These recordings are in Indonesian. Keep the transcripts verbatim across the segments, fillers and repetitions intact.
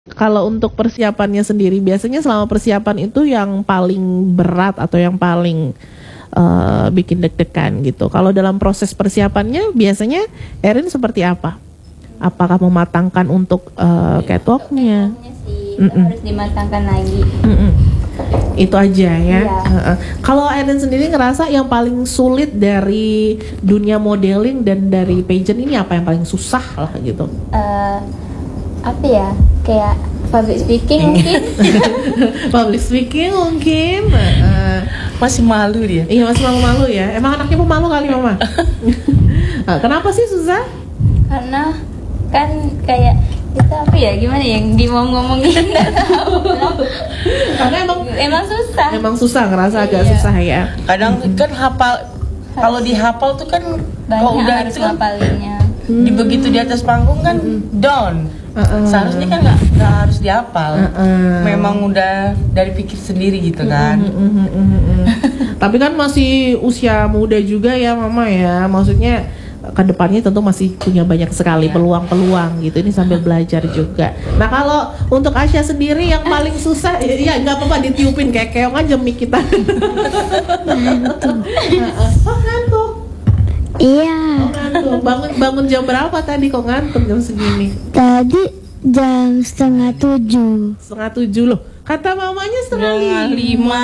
Kalau untuk persiapannya sendiri, biasanya selama persiapan itu yang paling berat atau yang paling uh, bikin deg-degan gitu. Kalau dalam proses persiapannya, biasanya Erin seperti apa? Apakah mematangkan untuk uh, catwalknya? Harus dimatangkan lagi. Mm-mm. Itu aja ya. Iya. Uh-uh. Kalau Erin sendiri ngerasa yang paling sulit dari dunia modeling dan dari pageant ini apa yang paling susah lah gitu? Uh, apa ya, kayak public speaking mungkin. Public speaking mungkin uh, masih malu dia. Iya, masih malu-malu ya. Emang anaknya pemalu kali mama. uh, kenapa sih susah? Karena kan kayak kita apa ya, gimana ya, mau ngomongin nggak tahu. Karena emang emang susah. Emang susah, ngerasa iya. agak susah ya. Kadang kan hafal, kalau dihafal tuh kan kalau udah harus itu kan, ngapalinnya. Di begitu di atas panggung kan down. Uh-uh. Seharusnya kan nggak nggak harus dihafal. Uh-uh. Memang udah dari pikir sendiri gitu kan. Uh-uh, uh-uh, uh-uh. Tapi kan masih usia muda juga ya mama ya. Maksudnya kedepannya tentu masih punya banyak sekali peluang-peluang gitu. Ini sambil belajar juga. Nah kalau untuk Asya sendiri yang paling susah, ya nggak apa-apa ditiupin kayak keong aja mic kita. Ngantuk. Oh ngantuk. Iya. Oh, ngantuk. Bangun bangun jam berapa tadi kok ngantuk jam segini? Tadi jam setengah tujuh. Setengah tujuh loh. Kata mamanya setengah lima.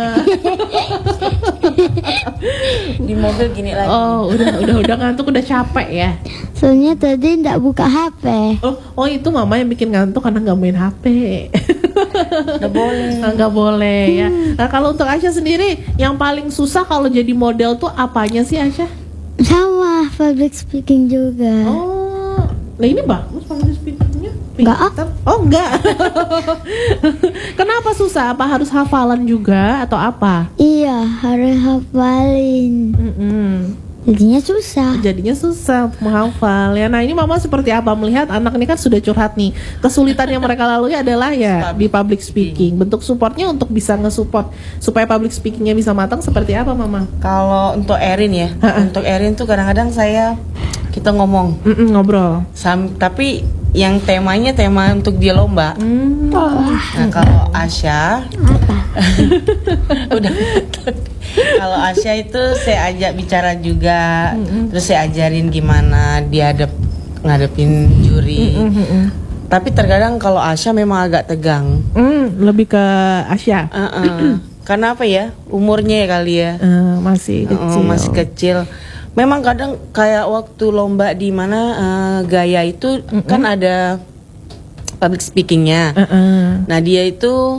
Di mobil gini lagi. Oh udah udah udah ngantuk, udah capek ya. Soalnya tadi nggak buka H P. Oh oh itu mama yang bikin ngantuk karena nggak main H P. Nggak boleh. Nggak boleh ya. Nah kalau untuk Asya sendiri yang paling susah kalau jadi model tuh apanya sih Asya? Sama public speaking juga. Oh, nah ini bagus public speakingnya. Enggak ah. Oh enggak. Kenapa susah? Apa harus hafalan juga atau apa? Iya, harus hafalin. Mm-mm. Jadinya susah. Jadinya susah untuk menghafal ya. Nah ini mama seperti apa melihat anak ini kan sudah curhat nih. Kesulitan yang mereka lalui adalah ya di public speaking. Bentuk supportnya untuk bisa nge-support supaya public speakingnya bisa matang seperti apa mama? Kalau untuk Erin ya, Ha-ha. untuk Erin tuh kadang-kadang saya kita ngomong, Mm-mm, ngobrol. Sam, tapi yang temanya tema untuk dia lomba. Hmm. Nah kalau Asya, Apa? udah. Kalau Asya itu saya ajak bicara juga, Mm-mm. terus saya ajarin gimana dia hadap, ngadepin juri. Mm-mm. Tapi terkadang kalau Asya memang agak tegang. Mm, lebih ke Asya. Uh-uh. Karena apa ya? Umurnya ya kali ya. Eh, masih kecil. Uh, masih kecil. Memang kadang kayak waktu lomba di mana uh, gaya itu Mm-mm. kan ada public speakingnya. Uh-uh. Nah dia itu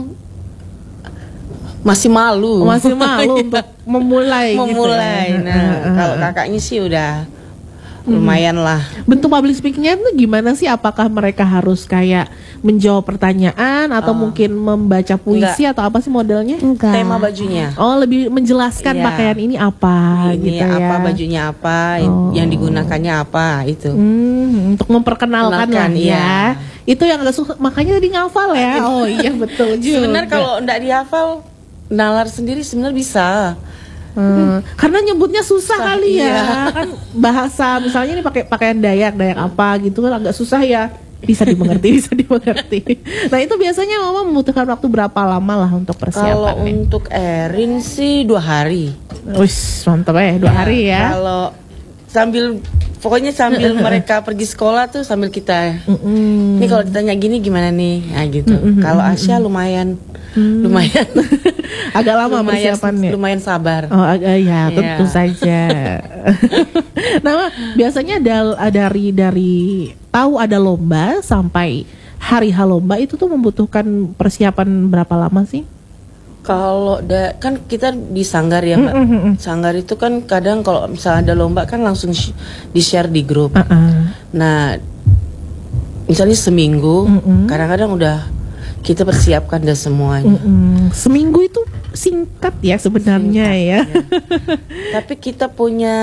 masih malu. Masih malu untuk memulai. Memulai. Gitu ya. Nah Uh-uh. kalau kakaknya sih udah lumayan lah. Bentuk public speakingnya itu gimana sih? Apakah mereka harus kayak menjawab pertanyaan atau Oh. mungkin membaca puisi atau apa sih modelnya? Enggak. Tema bajunya. Oh lebih menjelaskan Iya. pakaian ini apa Ini gitu ya? apa bajunya apa, Oh. yang digunakannya apa itu. Hmm, untuk memperkenalkan lah Kenalkan, ya. iya. Itu yang agak susah, makanya tadi ngafal ya. Oh iya betul juga. Sebenarnya kalau enggak dihafal, nalar sendiri sebenarnya bisa. Hmm, karena nyebutnya susah Susah, kali ya, iya. kan bahasa misalnya ini pakai pakaian Dayak, Dayak apa gitu kan agak susah ya. Bisa dimengerti, bisa dimengerti. Nah itu biasanya mama membutuhkan waktu berapa lama lah untuk Kalau persiapannya? untuk Erin sih dua hari. Wis mantap ya, dua hari ya. Kalau sambil pokoknya sambil mereka pergi sekolah tuh sambil kita. Mm-mm. Ini kalau ditanya gini gimana nih? Nah gitu. Mm-mm, Kalau mm-mm, Asya lumayan, lumayan, Agak lama lumayan, persiapannya. lumayan sabar. Oh agak ya tentu Iya. saja. Nah Ma, biasanya ada dari dari tahu ada lomba sampai hari H lomba itu tuh membutuhkan persiapan berapa lama sih? Kalau da, kan kita di sanggar ya Mbak. Mm-mm. Sanggar itu kan kadang kalau misalnya ada lomba kan langsung sh- di share di grup. Uh-uh. Nah, misalnya seminggu, Mm-mm. kadang-kadang udah kita persiapkan dah semuanya. Mm-mm. Seminggu itu singkat ya sebenarnya ya. Tapi kita punya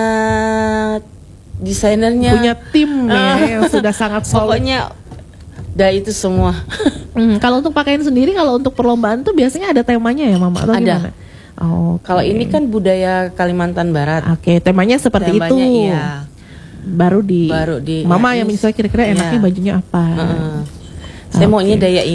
desainernya, Punya tim ya yang sudah sangat solid. pokoknya dah itu semua. Hmm, kalau untuk pakaian sendiri, kalau untuk perlombaan tuh biasanya ada temanya ya Mama atau Ada. gimana? Oh, Kalau ini kan budaya Kalimantan Barat. Oke, temanya seperti Temanya itu. iya. Baru di, Baru di- Mama ya, yang ini- misalnya kira-kira enaknya iya. bajunya apa. Heeh. Saya maunya daya